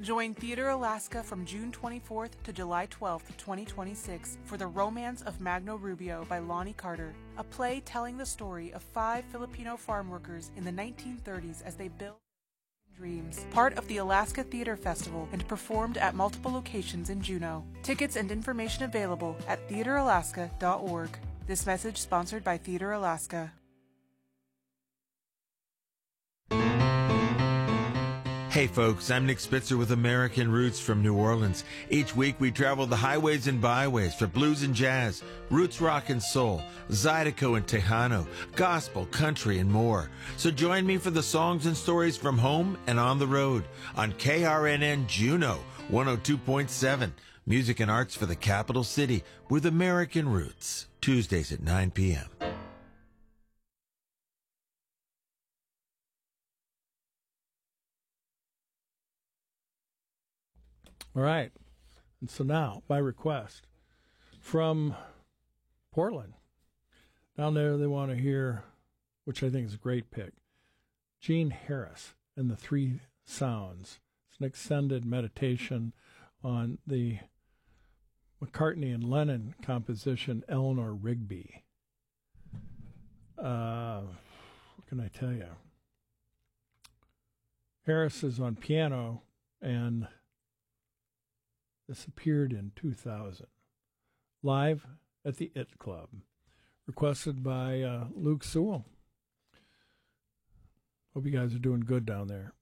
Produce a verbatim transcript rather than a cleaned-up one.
Join Theater Alaska from June twenty-fourth to July twelfth, twenty twenty-six for The Romance of Magno Rubio by Lonnie Carter, a play telling the story of five Filipino farm workers in the nineteen thirties as they built dreams, part of the Alaska Theater Festival and performed at multiple locations in Juneau. Tickets and information available at theater alaska dot org. This message sponsored by Theater Alaska. Hey folks, I'm Nick Spitzer with American Roots from New Orleans. Each week we travel the highways and byways for blues and jazz, roots rock and soul, Zydeco and Tejano, gospel, country, and more. So join me for the songs and stories from home and on the road on K R N N Juneau one oh two point seven. Music and arts for the capital city with American Roots. Tuesdays at nine p.m. All right. And so now, by request, from Portland, down there they want to hear, which I think is a great pick, Gene Harris and the Three Sounds. It's an extended meditation on the McCartney and Lennon composition, Eleanor Rigby. Uh, what can I tell you? Harris is on piano, and this appeared in two thousand, live at the It Club, requested by uh, Luke Sewell. Hope you guys are doing good down there.